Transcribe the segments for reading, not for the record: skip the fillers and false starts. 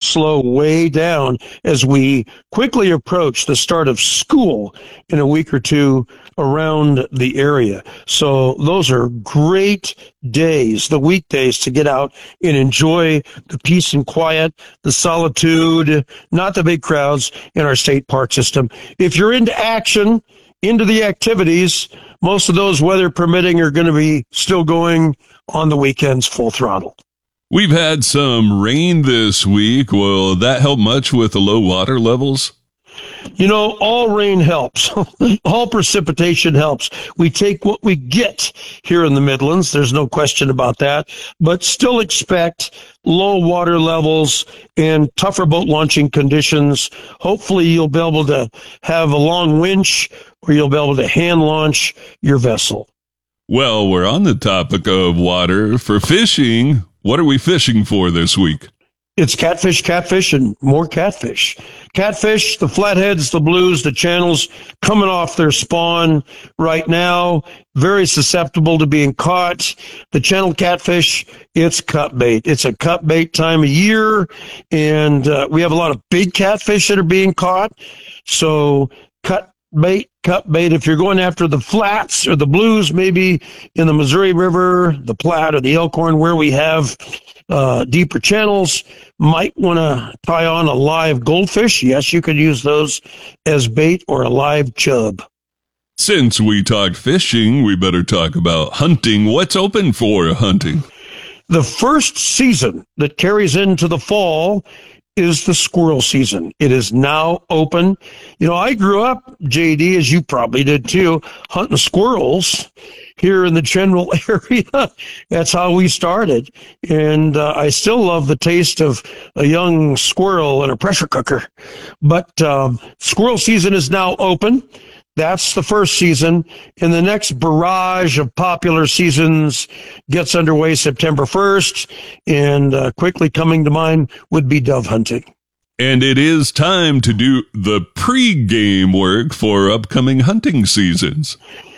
slow way down as we quickly approach the start of school in a week or two around the area. So those are great days, the weekdays, to get out and enjoy the peace and quiet, the solitude, not the big crowds in our state park system. If you're into action, into the activities, most of those, weather permitting, are going to be still going on the weekends full throttle. We've had some rain this week. Will that help much with the low water levels? You know, all rain helps. All precipitation helps. We take what we get here in the Midlands. There's no question about that. But still expect low water levels and tougher boat launching conditions. Hopefully you'll be able to have a long winch, or you'll be able to hand launch your vessel. Well, we're on the topic of water. For fishing, what are we fishing for this week? It's catfish, and more catfish. Catfish, the flatheads, the blues, the channels coming off their spawn right now, very susceptible to being caught. The channel catfish, it's cut bait. It's a cut bait time of year, and we have a lot of big catfish that are being caught. So cut bait. If you're going after the flats or the blues, maybe in the Missouri River, the Platte, or the Elkhorn, where we have deeper channels, might want to tie on a live goldfish. Yes, you could use those as bait, or a live chub. Since we talked fishing, we better talk about hunting. What's open for hunting? The first season that carries into the fall is the squirrel season. It is now open. You know, I grew up, JD, as you probably did too, hunting squirrels here in the general area. That's how we started. And I still love the taste of a young squirrel in a pressure cooker. But squirrel season is now open. That's the first season. And the next barrage of popular seasons gets underway September 1st. And quickly coming to mind would be dove hunting. And it is time to do the pre-game work for upcoming hunting seasons.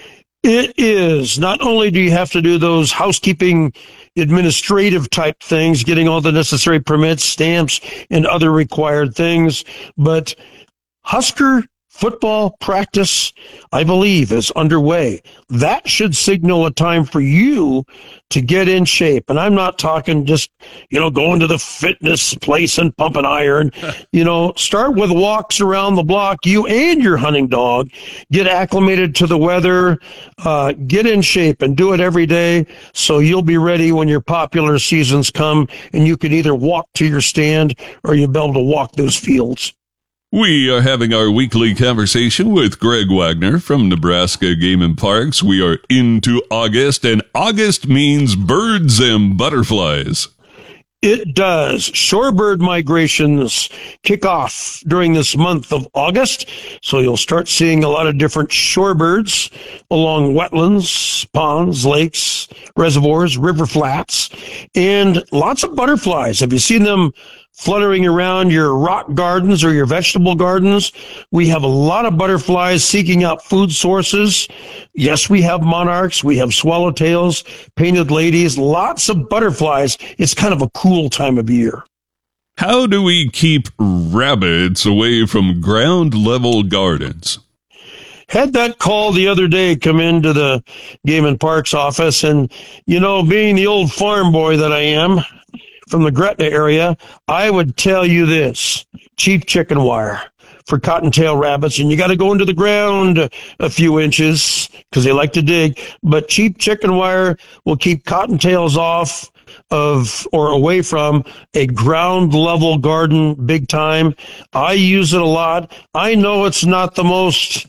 It is. Not only do you have to do those housekeeping, administrative type things, getting all the necessary permits, stamps, and other required things, but Husker football practice, I believe, is underway. That should signal a time for you to get in shape. And I'm not talking just, going to the fitness place and pumping iron. Start with walks around the block. You and your hunting dog get acclimated to the weather, get in shape, and do it every day, so you'll be ready when your popular seasons come, and you can either walk to your stand or you'll be able to walk those fields. We are having our weekly conversation with Greg Wagner from Nebraska Game and Parks. We are into August, and August means birds and butterflies. It does. Shorebird migrations kick off during this month of August, so you'll start seeing a lot of different shorebirds along wetlands, ponds, lakes, reservoirs, river flats, and lots of butterflies. Have you seen them fluttering around your rock gardens or your vegetable gardens? We have a lot of butterflies seeking out food sources. Yes, we have monarchs, we have swallowtails, painted ladies, lots of butterflies. It's kind of a cool time of year. How do we keep rabbits away from ground level gardens? Had that call the other day come into the Game and Parks office, and, being the old farm boy that I am, from the Gretna area, I would tell you this: cheap chicken wire for cottontail rabbits. And you got to go into the ground a few inches because they like to dig. But cheap chicken wire will keep cottontails off of or away from a ground level garden big time. I use it a lot. I know it's not the most,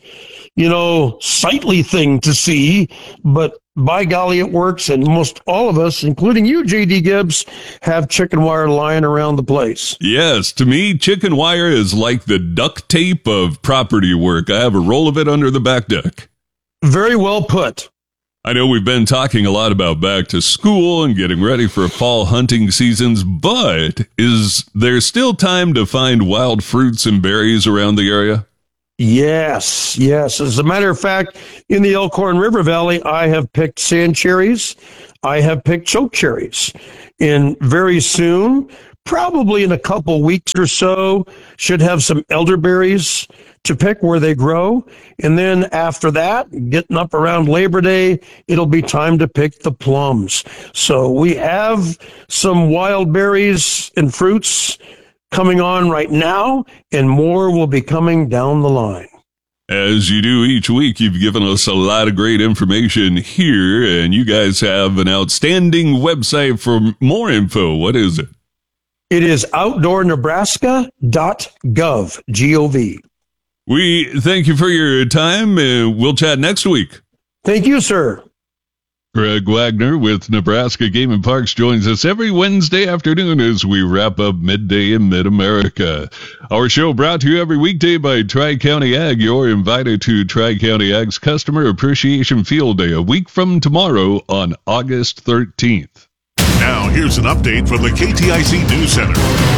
sightly thing to see, but by golly, it works, and most all of us, including you, J.D. Gibbs, have chicken wire lying around the place. Yes, to me, chicken wire is like the duct tape of property work. I have a roll of it under the back deck. Very well put. I know we've been talking a lot about back to school and getting ready for fall hunting seasons, but is there still time to find wild fruits and berries around the area? Yes. As a matter of fact, in the Elkhorn River Valley, I have picked sand cherries. I have picked choke cherries. And very soon, probably in a couple weeks or so, should have some elderberries to pick where they grow. And then after that, getting up around Labor Day, it'll be time to pick the plums. So we have some wild berries and fruits coming on right now, and more will be coming down the line. As you do each week, you've given us a lot of great information here, and you guys have an outstanding website for more info. What is it? It is outdoornebraska.gov, G-O-V. We thank you for your time, and we'll chat next week. Thank you, sir. Greg Wagner with Nebraska Game and Parks joins us every Wednesday afternoon as we wrap up Midday in Mid-America. Our show brought to you every weekday by Tri-County Ag. You're invited to Tri-County Ag's Customer Appreciation Field Day a week from tomorrow on August 13th. Now, here's an update from the KTIC News Center.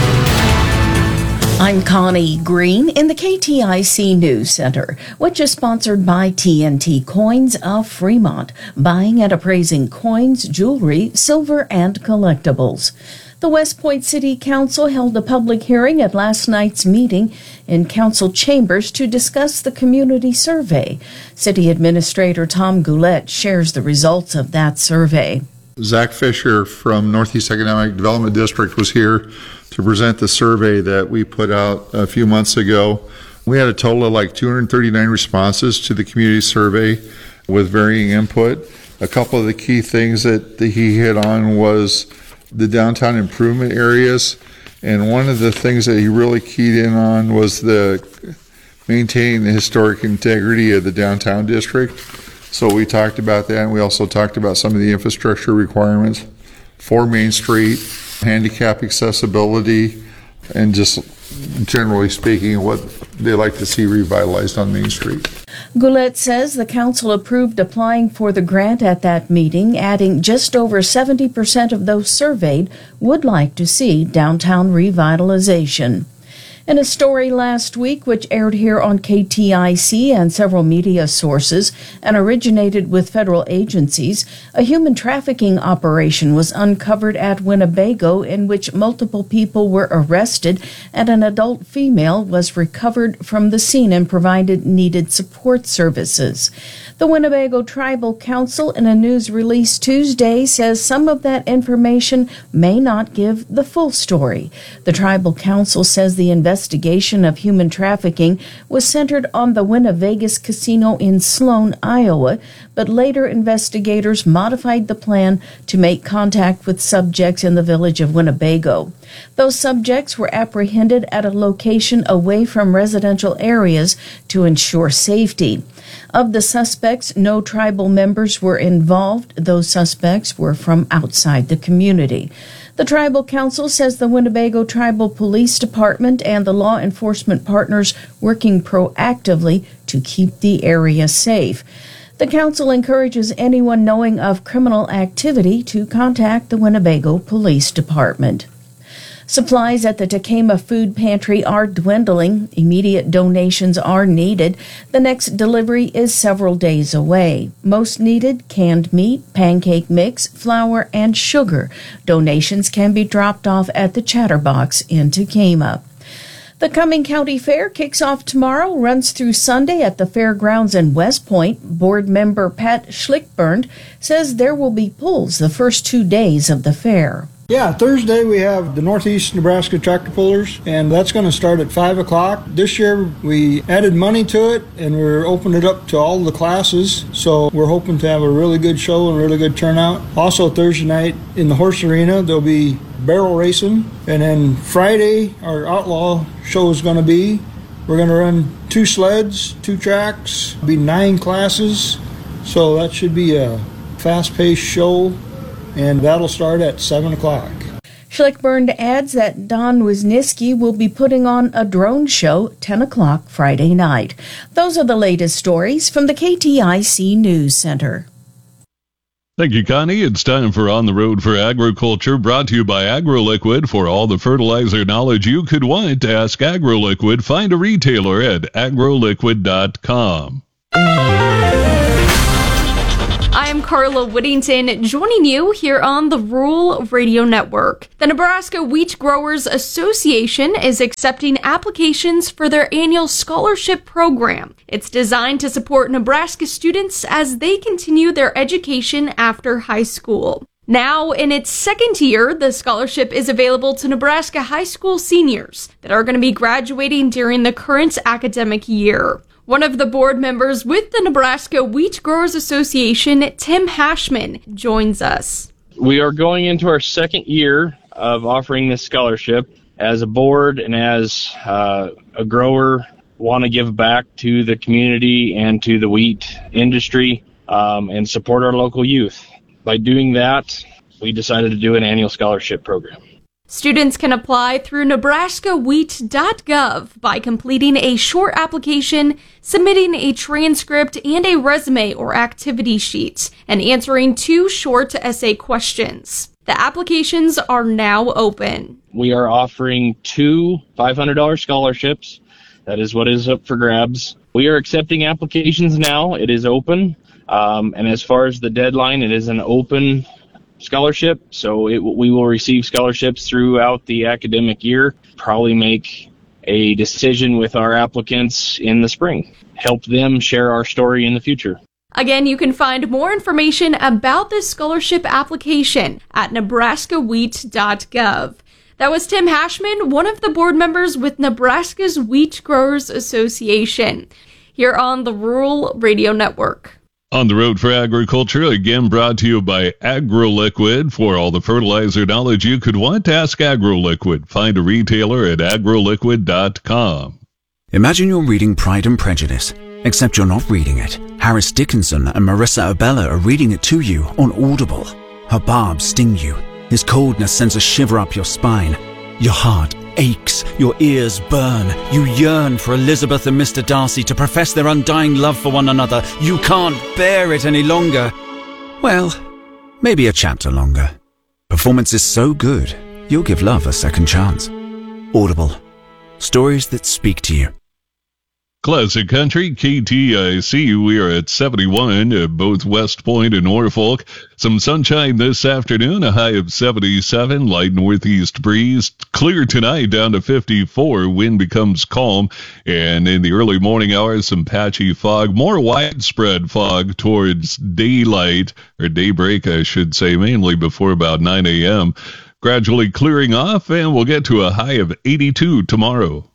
I'm Connie Green in the KTIC News Center, which is sponsored by TNT Coins of Fremont, buying and appraising coins, jewelry, silver, and collectibles. The West Point City Council held a public hearing at last night's meeting in council chambers to discuss the community survey. City Administrator Tom Goulet shares the results of that survey. Zach Fisher from Northeast Economic Development District was here to present the survey that we put out a few months ago. We had a total of like 239 responses to the community survey with varying input. A couple of the key things that he hit on was the downtown improvement areas, and one of the things that he really keyed in on was the maintaining the historic integrity of the downtown district. So we talked about that, and we also talked about some of the infrastructure requirements for Main Street, handicap accessibility, and just generally speaking, what they like to see revitalized on Main Street. Goulet says the council approved applying for the grant at that meeting, adding just over 70% of those surveyed would like to see downtown revitalization. In a story last week, which aired here on KTIC and several media sources and originated with federal agencies, a human trafficking operation was uncovered at Winnebago in which multiple people were arrested and an adult female was recovered from the scene and provided needed support services. The Winnebago Tribal Council, in a news release Tuesday, says some of that information may not give the full story. The Tribal Council says the investigation of human trafficking was centered on the Winnevegas Casino in Sloan, Iowa, but later investigators modified the plan to make contact with subjects in the village of Winnebago. Those subjects were apprehended at a location away from residential areas to ensure safety. Of the suspects, no tribal members were involved. Those suspects were from outside the community. The Tribal Council says the Winnebago Tribal Police Department and the law enforcement partners working proactively to keep the area safe. The council encourages anyone knowing of criminal activity to contact the Winnebago Police Department. Supplies at the Tekamah Food Pantry are dwindling. Immediate donations are needed. The next delivery is several days away. Most needed: canned meat, pancake mix, flour, and sugar. Donations can be dropped off at the Chatterbox in Tekamah. The Cumming County Fair kicks off tomorrow, runs through Sunday at the fairgrounds in West Point. Board member Pat Schlickburn says there will be pulls the first 2 days of the fair. Yeah, Thursday we have the Northeast Nebraska Tractor Pullers, and that's going to start at 5 o'clock. This year we added money to it, and we're opening it up to all the classes, so we're hoping to have a really good show and really good turnout. Also Thursday night in the horse arena there'll be barrel racing, and then Friday our outlaw show is going to be, we're going to run 2 sleds, 2 tracks, be 9 classes, so that should be a fast-paced show. And that'll start at 7 o'clock. Schlickburn adds that Don Wisniewski will be putting on a drone show 10 o'clock Friday night. Those are the latest stories from the KTIC News Center. Thank you, Connie. It's time for On the Road for Agriculture, brought to you by AgroLiquid. For all the fertilizer knowledge you could want, ask AgroLiquid. Find a retailer at agroliquid.com. I am Carla Whittington, joining you here on the Rural Radio Network. The Nebraska Wheat Growers Association is accepting applications for their annual scholarship program. It's designed to support Nebraska students as they continue their education after high school. Now, in its second year, the scholarship is available to Nebraska high school seniors that are going to be graduating during the current academic year. One of the board members with the Nebraska Wheat Growers Association, Tim Hashman, joins us. We are going into our second year of offering this scholarship. As a board and as a grower, want to give back to the community and to the wheat industry and support our local youth. By doing that, we decided to do an annual scholarship program. Students can apply through nebraskawheat.gov by completing a short application, submitting a transcript and a resume or activity sheet, and answering 2 short essay questions. The applications are now open. We are offering 2 $500 scholarships. That is what is up for grabs. We are accepting applications now. It is open. And as far as the deadline, it is an open scholarship, so we will receive scholarships throughout the academic year, probably make a decision with our applicants in the spring, help them share our story in the future. Again, you can find more information about this scholarship application at nebraskawheat.gov. That was Tim Hashman, one of the board members with Nebraska's Wheat Growers Association, here on the Rural Radio Network. On the Road for Agriculture, again brought to you by AgroLiquid. For all the fertilizer knowledge you could want, ask AgroLiquid. Find a retailer at agroliquid.com. Imagine you're reading Pride and Prejudice, except you're not reading it. Harris Dickinson and Marissa Abella are reading it to you on Audible. Her barbs sting you. His coldness sends a shiver up your spine. Your heart aches, your ears burn. You yearn for Elizabeth and Mr. Darcy to profess their undying love for one another. You can't bear it any longer. Well, maybe a chapter longer. Performance is so good, you'll give love a second chance. Audible. Stories that speak to you. Classic Country, KTIC, we are at 71 at both West Point and Norfolk. Some sunshine this afternoon, a high of 77, light northeast breeze. Clear tonight down to 54, wind becomes calm. And in the early morning hours, some patchy fog, more widespread fog towards daylight, or daybreak, I should say, mainly before about 9 a.m. Gradually clearing off, and we'll get to a high of 82 tomorrow.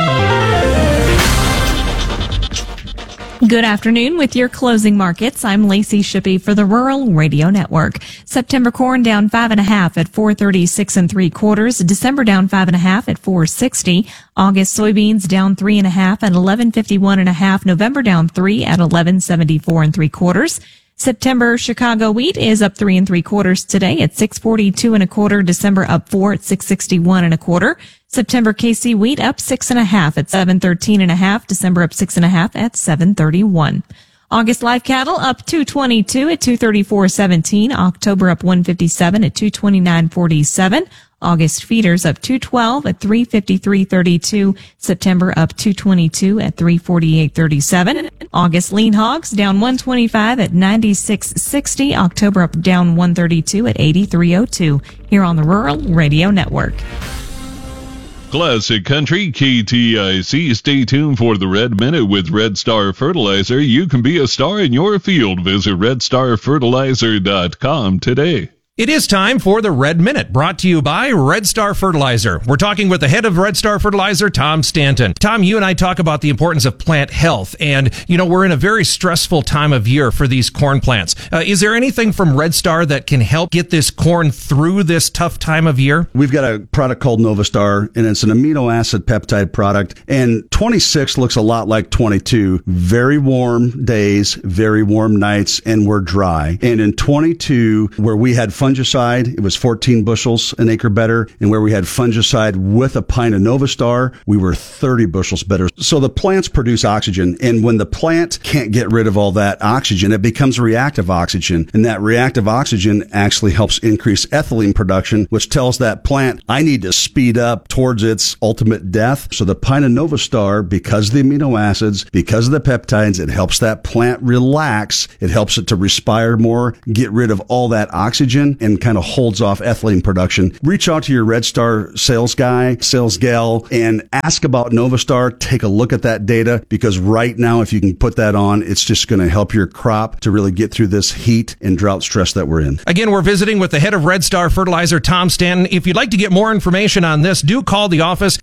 Good afternoon with your closing markets. I'm Lacey Shippey for the Rural Radio Network. September corn down 5.5 at 436 3/4. December down 5.5 at 460. August soybeans down 3.5 at 1151.5. November down 3 at 1174 3/4. September Chicago wheat is up 3 3/4 today at 642 1/4. December up 4 at 661 1/4. September KC wheat up 6.5 at 713.5. December up 6.5 at 731. August live cattle up 222 at 234.17. October up 157 at 229.47. August feeders up 212 at 353.32. September up 222 at 348.37. August lean hogs down 125 at 96.60. October up down 132 at 83.02. Here on the Rural Radio Network. Classic Country, KTIC. Stay tuned for the Red Minute with Red Star Fertilizer. You can be a star in your field. Visit redstarfertilizer.com today. It is time for the Red Minute, brought to you by Red Star Fertilizer. We're talking with the head of Red Star Fertilizer, Tom Stanton. Tom, you and I talk about the importance of plant health, and, we're in a very stressful time of year for these corn plants. Is there anything from Red Star that can help get this corn through this tough time of year? We've got a product called Novastar, and it's an amino acid peptide product, and 26 looks a lot like 22. Very warm days, very warm nights, and we're dry. And in 22, where we had fungal fungicide, it was 14 bushels an acre better. And where we had fungicide with a pint of Novastar, we were 30 bushels better. So the plants produce oxygen. And when the plant can't get rid of all that oxygen, it becomes reactive oxygen. And that reactive oxygen actually helps increase ethylene production, which tells that plant, I need to speed up towards its ultimate death. So the pint of Novastar, because of the amino acids, because of the peptides, it helps that plant relax. It helps it to respire more, get rid of all that oxygen, and kind of holds off ethylene production. Reach out to your Red Star sales guy, sales gal, and ask about Novastar. Take a look at that data, because right now, if you can put that on, it's just going to help your crop to really get through this heat and drought stress that we're in. Again, we're visiting with the head of Red Star Fertilizer, Tom Stanton. If you'd like to get more information on this, do call the office,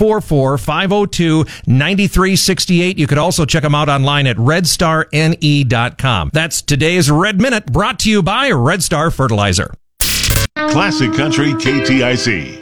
844-502-9368. You could also check them out online at redstarne.com. That's today's Red Minute, brought to you by Red Star Fertilizer. Classic Country KTIC.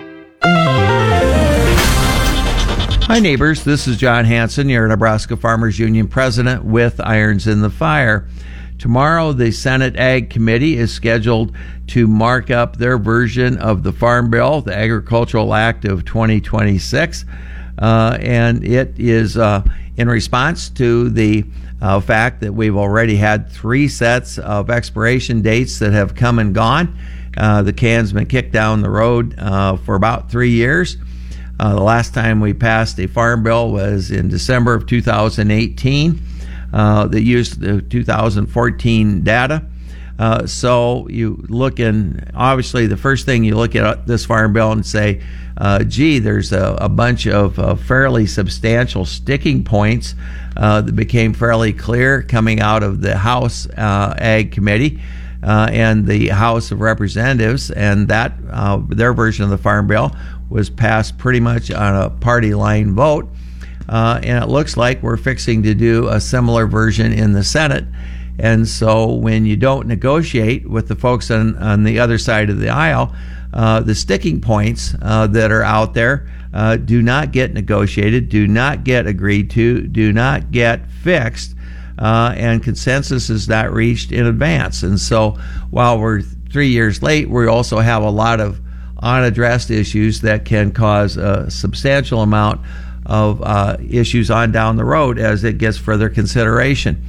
Hi, neighbors. This is John Hanson, your Nebraska Farmers Union president with Irons in the Fire. Tomorrow, the Senate Ag Committee is scheduled to mark up their version of the Farm Bill, the Agricultural Act of 2026, and it is in response to the fact that we've already had 3 sets of expiration dates that have come and gone. The can's been kicked down the road for about 3 years. The last time we passed a farm bill was in December of 2018. That used the 2014 data. So you look in, obviously the first thing you look at this farm bill and say, gee, there's a bunch of fairly substantial sticking points that became fairly clear coming out of the House Ag Committee and the House of Representatives, and that their version of the farm bill was passed pretty much on a party line vote. And it looks like we're fixing to do a similar version in the Senate. And so when you don't negotiate with the folks on the other side of the aisle, the sticking points that are out there do not get negotiated, do not get agreed to, do not get fixed, and consensus is not reached in advance. And so while we're 3 years late, we also have a lot of unaddressed issues that can cause a substantial amount of issues on down the road as it gets further consideration.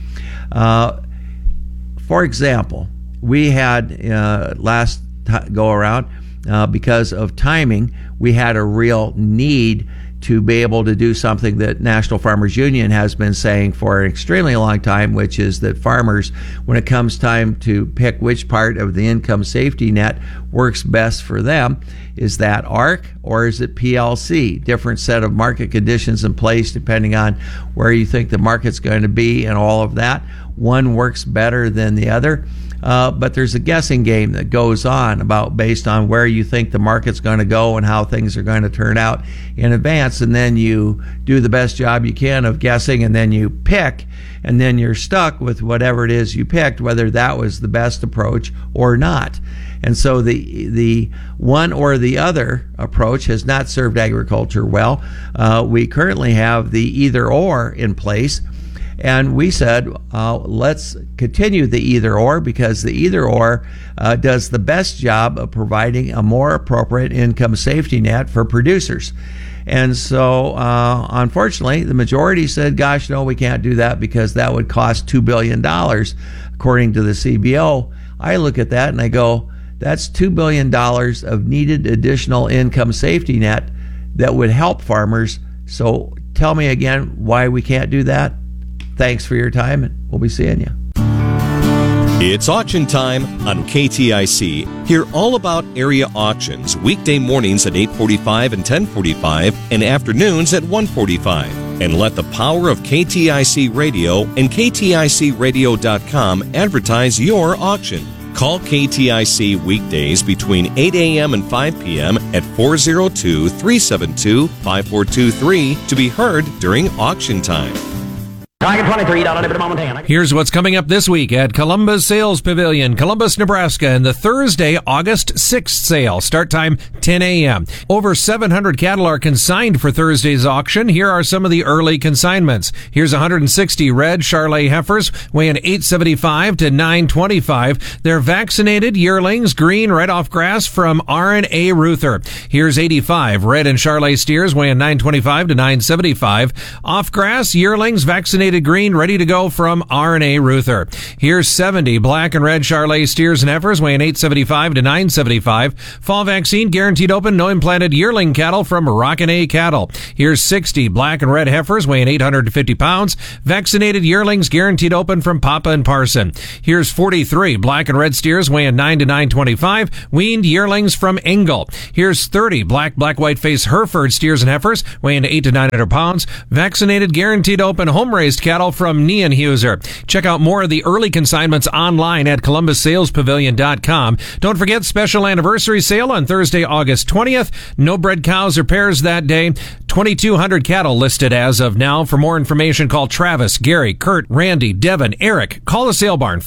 For example, we had last go around, because of timing, we had a real need to be able to do something that National Farmers Union has been saying for an extremely long time, which is that farmers, when it comes time to pick which part of the income safety net works best for them, is that ARC or is it PLC? Different set of market conditions in place depending on where you think the market's going to be and all of that. One works better than the other. But there's a guessing game that goes on about based on where you think the market's going to go and how things are going to turn out in advance. And then you do the best job you can of guessing, and then you pick, and then you're stuck with whatever it is you picked, whether that was the best approach or not. And so the one or the other approach has not served agriculture well. We currently have the either or in place. And we said, let's continue the either or, because the either or does the best job of providing a more appropriate income safety net for producers. And so, unfortunately, the majority said, gosh, no, we can't do that because that would cost $2 billion, according to the CBO. I look at that and I go, that's $2 billion of needed additional income safety net that would help farmers. So tell me again why we can't do that. Thanks for your time, and we'll be seeing you. It's auction time on KTIC. Hear all about area auctions weekday mornings at 8:45 and 10:45 and afternoons at 1:45. And let the power of KTIC Radio and KTICradio.com advertise your auction. Call KTIC weekdays between 8 a.m. and 5 p.m. at 402-372-5423 to be heard during auction time. Here's what's coming up this week at Columbus Sales Pavilion, Columbus, Nebraska, and the Thursday, August 6th sale. Start time 10 a.m. Over 700 cattle are consigned for Thursday's auction. Here are some of the early consignments. Here's 160 red Charolais heifers weighing 875 to 925. They're vaccinated yearlings, green, right off grass from R&A Ruther. Here's 85 red and Charolais steers weighing 925 to 975. Off grass yearlings, vaccinated green, ready to go from R&A Ruther. Here's 70 black and red Charolais steers and heifers weighing 875 to 975. Fall vaccine, guaranteed open, no implanted yearling cattle from Rockin' A Cattle. Here's 60 black and red heifers weighing 850 pounds. Vaccinated yearlings, guaranteed open from Papa and Parson. Here's 43 black and red steers weighing 9 to 925. Weaned yearlings from Engel. Here's 30 black white face Hereford steers and heifers weighing 8 to 900 pounds. Vaccinated, guaranteed open, home-raised cattle from Neonhuser. Check out more of the early consignments online at ColumbusSalesPavilion.com. Don't forget special anniversary sale on Thursday, August 20th. No bred cows or pairs that day. 2,200 cattle listed as of now. For more information, call Travis, Gary, Kurt, Randy, Devin, Eric. Call the sale barn,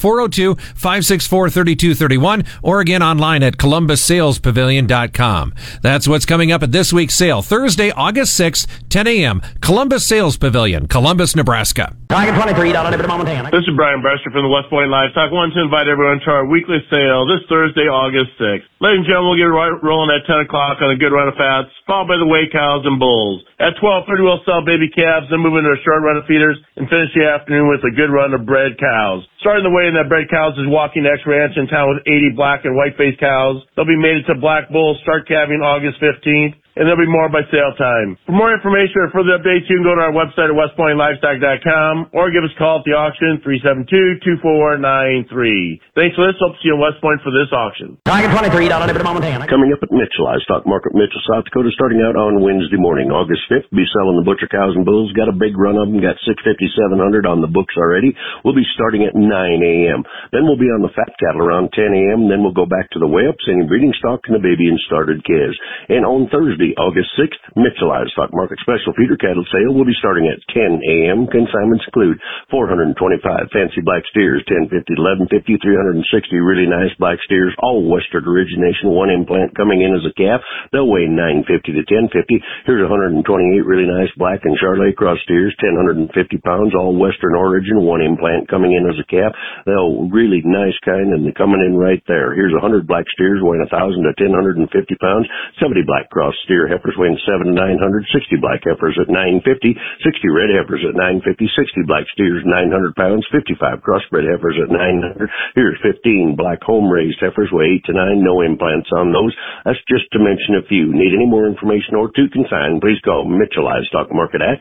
402-564-3231, or again online at ColumbusSalesPavilion.com. That's what's coming up at this week's sale. Thursday, August 6th, 10 a.m. Columbus Sales Pavilion, Columbus, Nebraska. This is Brian Brester from the West Point Livestock. I wanted to invite everyone to our weekly sale this Thursday, August 6th. Ladies and gentlemen, we'll get rolling at 10 o'clock on a good run of fats, followed by the weigh cows and bulls. At 12:30, we'll sell baby calves, then move into a short run of feeders, and finish the afternoon with a good run of bred cows. Starting the weigh in that bred cows is Walking X Ranch in town with 80 black and white-faced cows. They'll be mated to black bulls, start calving August 15th. And there'll be more by sale time. For more information or further updates, you can go to our website at westpointlivestock.com or give us a call at the auction, 372-2493. Thanks for this. Hope to see you in West Point for this auction. Coming up at Mitchell Livestock Market, Mitchell, South Dakota, starting out on Wednesday morning, August 5th. Be selling the butcher cows and bulls. Got a big run of them. Got 650, 700 on the books already. We'll be starting at 9 a.m. Then we'll be on the fat cattle around 10 a.m. Then we'll go back to the weigh-ups, any breeding stock, and the baby and started calves. And on Thursday, August 6th, Mitchell Livestock Market Special Feeder Cattle Sale will be starting at 10 a.m. Consignments include 425 fancy black steers, 1050, 1150, 360 really nice black steers, all Western origination, one implant coming in as a calf. They'll weigh 950 to 1050. Here's 128 really nice black and Charolais cross steers, 1,050 pounds, all Western origin, one implant coming in as a calf. They'll really nice kind, and they're coming in right there. Here's 100 black steers weighing 1,000 to 1,050 pounds, 70 black cross steers heifers weighing 7 to 900, 60 black heifers at 950, 60 red heifers at 950, 60 black steers 900 pounds, 55 crossbred heifers at 900. Here's 15 black home-raised heifers weigh 8 to 9, no implants on those. That's just to mention a few. Need any more information or to consign, please call Mitchell Livestock Market at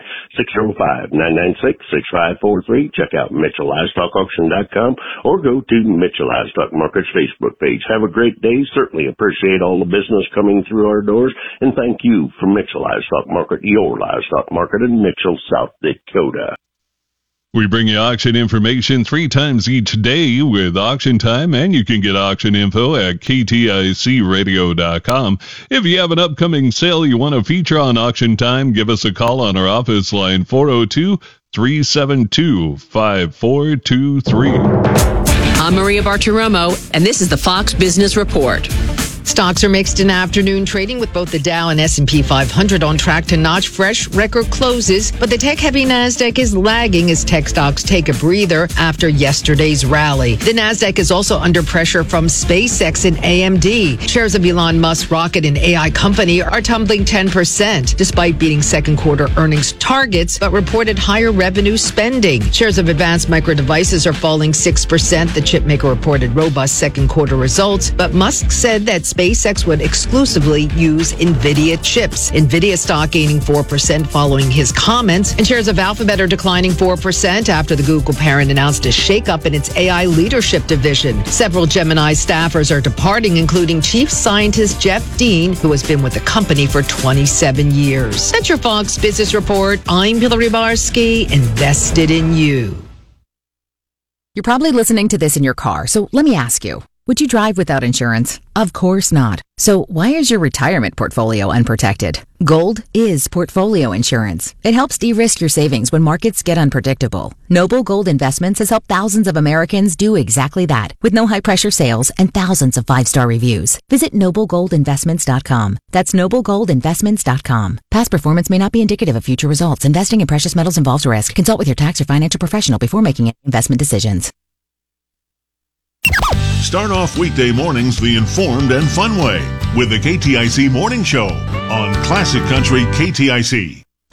605-996-6543. Check out MitchellLivestockAuction.com or go to Mitchell Livestock Market's Facebook page. Have a great day. Certainly appreciate all the business coming through our doors, and thank you from Mitchell Livestock Market, your livestock market in Mitchell, South Dakota. We bring you auction information 3 times each day with Auction Time, and you can get auction info at kticradio.com. If you have an upcoming sale you want to feature on Auction Time, give us a call on our office line, 402-372-5423. I'm Maria Bartiromo, and this is the Fox Business Report. Stocks are mixed in afternoon trading with both the Dow and S&P 500 on track to notch fresh record closes, but the tech-heavy NASDAQ is lagging as tech stocks take a breather after yesterday's rally. The NASDAQ is also under pressure from SpaceX and AMD. Shares of Elon Musk's rocket and AI company are tumbling 10%, despite beating second quarter earnings targets, but reported higher revenue spending. Shares of Advanced Micro Devices are falling 6%. The chipmaker reported robust second quarter results, but Musk said that SpaceX would exclusively use NVIDIA chips. NVIDIA stock gaining 4% following his comments, and shares of Alphabet are declining 4% after the Google parent announced a shakeup in its AI leadership division. Several Gemini staffers are departing, including Chief Scientist Jeff Dean, who has been with the company for 27 years. That's your Fox Business Report. I'm Hillary Barsky, invested in you. You're probably listening to this in your car, so let me ask you. Would you drive without insurance? Of course not. So why is your retirement portfolio unprotected? Gold is portfolio insurance. It helps de-risk your savings when markets get unpredictable. Noble Gold Investments has helped thousands of Americans do exactly that, with no high-pressure sales and thousands of 5-star reviews. Visit noblegoldinvestments.com. That's noblegoldinvestments.com. Past performance may not be indicative of future results. Investing in precious metals involves risk. Consult with your tax or financial professional before making investment decisions. Start off weekday mornings the informed and fun way with the KTIC Morning Show on Classic Country KTIC.